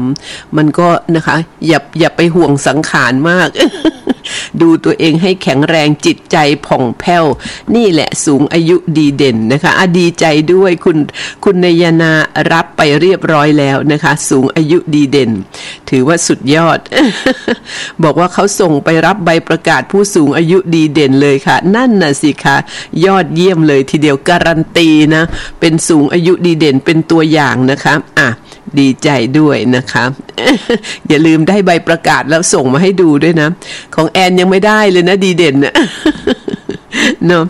มันก็นะคะอย่าไปห่วงสังขารมาก ดูตัวเองให้แข็งแรงจิตใจผ่องแผ้วนี่แหละสูงอายุดีเด่นนะคะดีใจด้วยคุณนยนารับไปเรียบร้อยแล้วนะคะสูงอายุดีเด่นถือว่าสุดยอด บอกว่าเขาส่งไปรับใบประกาศผู้สูงอายุดีเด่นเลยค่ะนั่นน่ะสิคะยอดเยี่ยมเลยทีเดียวการันตีนะเป็นสูงอายุดีเด่นเป็นตัวอย่างนะคะดีใจด้วยนะคะ อย่าลืมได้ใบประกาศแล้วส่งมาให้ดูด้วยนะของแอนยังไม่ได้เลยนะดีเด่นนะ เนาะ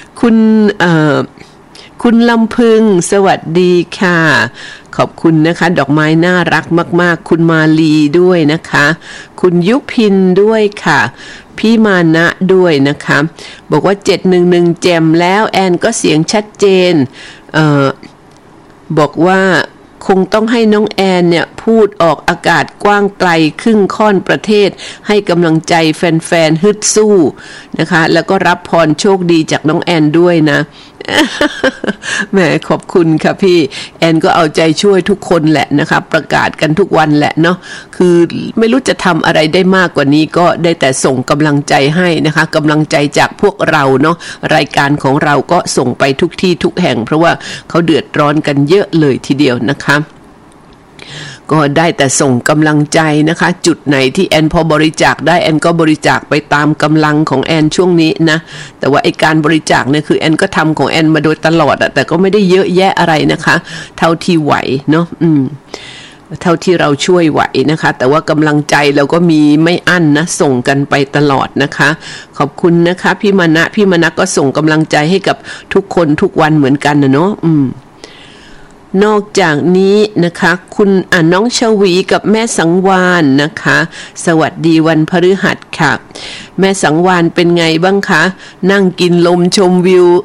คุณลำพึงสวัสดีค่ะขอบคุณนะคะดอกไม้น่ารักมากๆคุณมาลีด้วยนะคะคุณยุพินด้วยค่ะพี่มานะด้วยนะคะบอกว่า711แจ่มแล้วแอนก็เสียงชัดเจนบอกว่าคงต้องให้น้องแอนเนี่ยพูดออกอากาศกว้างไกลครึ่งค่อนประเทศให้กำลังใจแฟนๆฮึดสู้นะคะแล้วก็รับพรโชคดีจากน้องแอนด้วยนะแหมขอบคุณค่ะพี่แอนก็เอาใจช่วยทุกคนแหละนะคะประกาศกันทุกวันแหละเนาะคือไม่รู้จะทำอะไรได้มากกว่านี้ก็ได้แต่ส่งกำลังใจให้นะคะกำลังใจจากพวกเราเนาะรายการของเราก็ส่งไปทุกที่ทุกแห่งเพราะว่าเขาเดือดร้อนกันเยอะเลยทีเดียวนะคะก็ได้แต่ส่งกำลังใจนะคะจุดไหนที่แอนพอบริจาคได้แอนก็บริจาคไปตามกำลังของแอนช่วงนี้นะแต่ว่าไอ้การบริจาคเนี่ยคือแอนก็ทำของแอนมาโดยตลอดอะแต่ก็ไม่ได้เยอะแยะอะไรนะคะเท่าที่ไหวเนาะเท่าที่เราช่วยไหวนะคะแต่ว่ากำลังใจเราก็มีไม่อั้นนะส่งกันไปตลอดนะคะขอบคุณนะคะพี่มณะก็ส่งกำลังใจให้กับทุกคนทุกวันเหมือนกันนะเนาะนอกจากนี้นะคะคุณน้องชวีกับแม่สังวานนะคะสวัสดีวันพฤหัสค่ะแม่สังวานเป็นไงบ้างคะนั่งกินลมชมวิว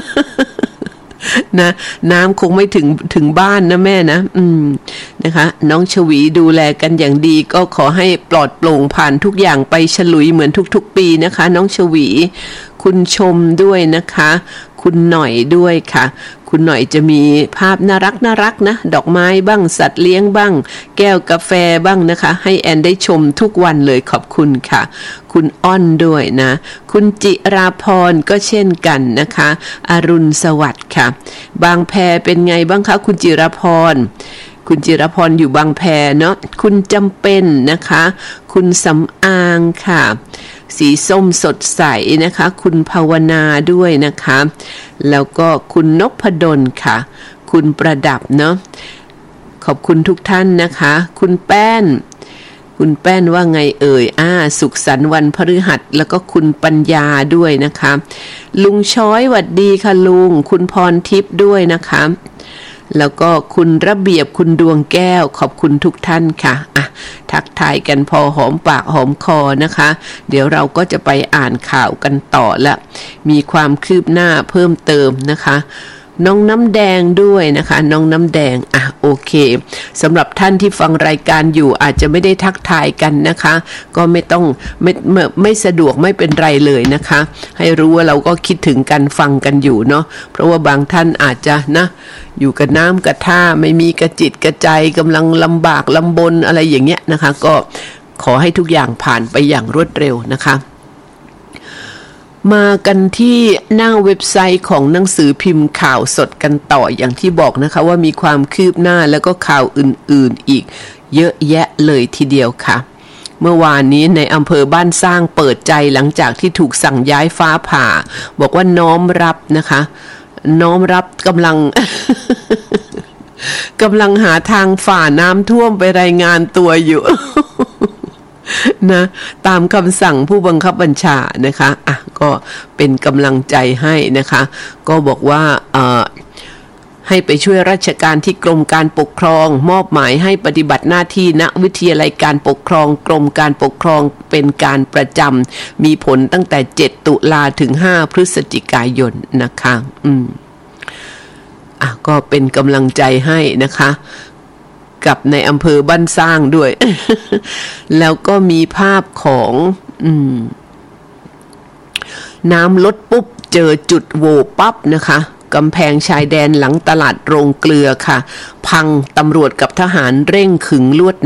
นะน้ำคงไม่ถึงบ้านนะแม่นะนะคะน้องชวีดูแลกันอย่างดีก็ขอให้ปลอดโปร่งผ่านทุกอย่างไปฉลุยเหมือนทุกๆปีนะคะน้องชวีคุณชมด้วยนะคะคุณหน่อยด้วยค่ะคุณหน่อยจะมีภาพน่ารักนะดอกไม้บ้างสัตว์เลี้ยงบ้างแก้วกาแฟบ้างนะคะให้แอนได้ชมทุกวันเลยขอบคุณค่ะคุณอ้อนด้วยนะคุณจิราพรก็เช่นกันนะคะอรุณสวัสดิ์ค่ะบางแพเป็นไงบ้างคะคุณจิราพรอยู่บางแพเนาะคุณจำเป็นนะคะคุณสำอางค่ะสีส้มสดใสนะคะคุณภาวนาด้วยนะคะแล้วก็คุณนพดลค่ะคุณประดับเนาะขอบคุณทุกท่านนะคะคุณแป้นว่าไงเอ่ยสุขสันต์วันพฤหัสแล้วก็คุณปัญญาด้วยนะคะลุงช้อยหวัดดีค่ะลุงคุณพรทิพย์ด้วยนะคะแล้วก็คุณระเบียบคุณดวงแก้วขอบคุณทุกท่านค่ะทักทายกันพอหอมปากหอมคอนะคะเดี๋ยวเราก็จะไปอ่านข่าวกันต่อละมีความคืบหน้าเพิ่มเติมนะคะน้องน้ำแดงด้วยนะคะน้องน้ำแดงโอเคสำหรับท่านที่ฟังรายการอยู่อาจจะไม่ได้ทักทายกันนะคะก็ไม่สะดวกไม่เป็นไรเลยนะคะให้รู้ว่าเราก็คิดถึงกันฟังกันอยู่เนาะเพราะว่าบางท่านอาจจะนะอยู่กับน้ำกับท่าไม่มีกระจิตกระใจกำลังลำบากลำบนอะไรอย่างเงี้ยนะคะก็ขอให้ทุกอย่างผ่านไปอย่างรวดเร็วนะคะมากันที่หน้าเว็บไซต์ของหนังสือพิมพ์ข่าวสดกันต่ออย่างที่บอกนะคะว่ามีความคืบหน้าแล้วก็ข่าวอื่นๆอีกเยอะแยะเลยทีเดียวค่ะเมื่อวานนี้ในอำเภอบ้านสร้างเปิดใจหลังจากที่ถูกสั่งย้ายฟ้าผ่าบอกว่าน้อมรับนะคะน้อมรับกำลังหาทางฝ่าน้ำท่วมไปรายงานตัวอยู่ นะตามคำสั่งผู้บังคับบัญชานะคะก็เป็นกำลังใจให้นะคะก็บอกว่าให้ไปช่วยราชการที่กรมการปกครองมอบหมายให้ปฏิบัติหน้าที่ณวิทยาลัยการปกครองกรมการปกครองเป็นการประจำมีผลตั้งแต่7ตุลาถึง5พฤศจิกายนนะคะก็เป็นกำลังใจให้นะคะกับในอำเภอบ้านสร้างด้วย แล้วก็มีภาพของน้ำลดปุ๊บเจอจุดโหว่ปั๊บนะคะกำแพงชายแดนหลังตลาดโรงเกลือค่ะพังตำรวจกับทหารเร่งขึงลวด